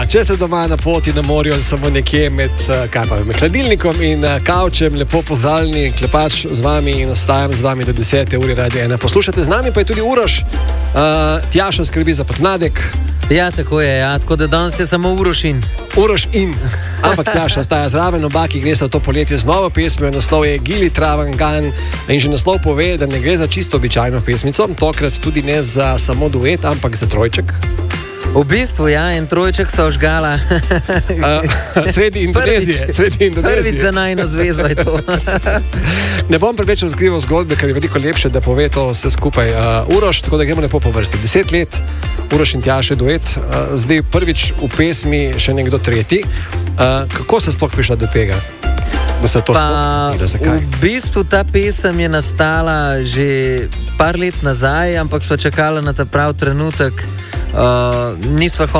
če ste doma na poti na morju ali samo nekje med hladilnikom in kavčem, lepo pozdravljeni, Klepač z vami in ostajam z vami do 10. ure Radio 1. Poslušate z nami, pa je tudi Uroš. Tjaša skrbi za podmladek. Ja, tako je, ja. Tako da danes je samo Uroš in. Ampak Tjaša ostaja zraven, oba, ki gresta v to poletje z novo pesmijo. Naslov je Gili Travangan in že naslov pove, da ne gre za čisto običajno pesmico, tokrat tudi ne za samo duet, ampak za trojček. V bistvu, ja, en trojček so ožgala. Sredi Indonezije. Prvič za najno zvezo je to. Ne bom preveč razkrival zgodbe, ker je veliko lepše, da pove to vse skupaj Uroš, tako da gremo lepo po vrsti. 10 let, Uroš in Tjaša duet, zdaj prvič v pesmi še nekdo tretji. Kako se sploh prišla do tega? Da se to v bistvu ta pesem je nastala že par let nazaj, ampak sva čakala na ta prav trenutek. Nisva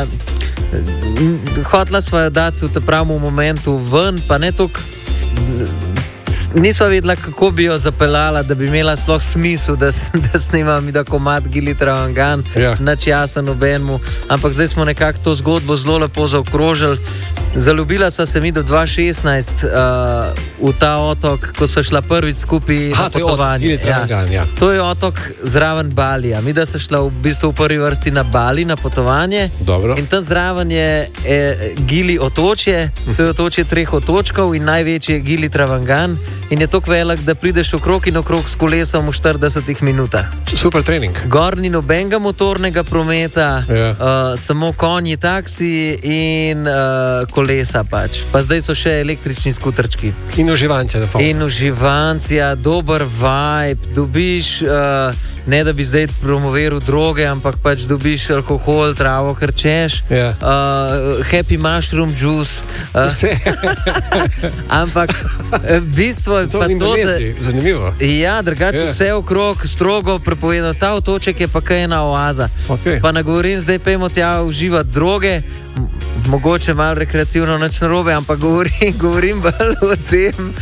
hotla sva jo dati v ta pravem momentu ven, pa ne toliko. Nisva vedela, kako bi jo zapeljala, da bi imela sploh smisel, da snimam da komad Gili Travangan, nič jasen nobenemu, ampak zdaj smo nekako to zgodbo zelo lepo zaokrožili. Zaljubila sva se mi do 2016 v ta otok, ko sva šla prvič skupaj na potovanje. To je otok zraven Balija. Mi da sva šla v bistvu v prvi vrsti na Bali na potovanje. Dobro. In tam zraven je Gili otočje, to je otočje 3 otočkov in največji je Gili Travangan. In je tako velik, da prideš okrog in okrog s kolesom v 40 minutah. Super trening. Gor ni nobenega motornega prometa, samo konji, taksi in kolesa pač. Pa zdaj so še električni skuterčki. In uživanci. In uživanci, dober vibe, dobiš, ne da bi zdaj promoviral droge, ampak pač dobiš alkohol, travo, krčeš, happy mushroom juice. Vse. Ampak bistvo je pa to, da... Zanimivo. Ja, drugače vse okrog strogo prepovedano. Ta otoček je pa kaj ena oaza. Pa ne govorim, zdaj pejmo tja uživati droge, mogoče malo rekreativno, nič narobe, ampak govorim bolj o tem,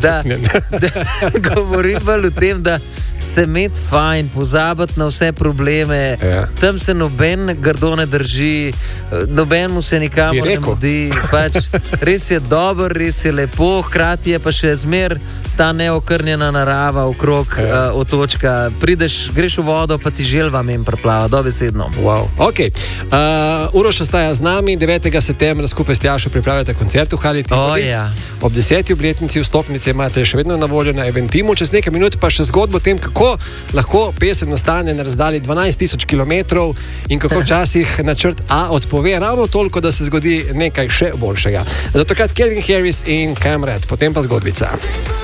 govorim bolj o tem, da se imeti fajn, pozabiti na vse probleme, tam se noben grdo ne drži, nobenmu se nikamor ne mudi, pač res je dober, res je lepo, hkrati je pa še zmer ta neokrnjena narava okrog otočka. Prideš, greš v vodo, pa ti želva men preplava, dobesedno. Wow. Ok. Uroš ostaja z nami, 9. septembra skupaj s Tjašo pripravljate koncert v Hali Tivoli. Ob 10. obletnici vstopnice imate še vedno na voljo na Eventimu. Čez nekaj minut pa še zgodbo o tem, kako lahko pesem nastane na razdalji 12 000 kilometrov in kako včasih načrt A odpove ravno toliko, da se zgodi nekaj še boljšega. Zato takrat Calvin Harris in Cam Red, potem pa zgodbica.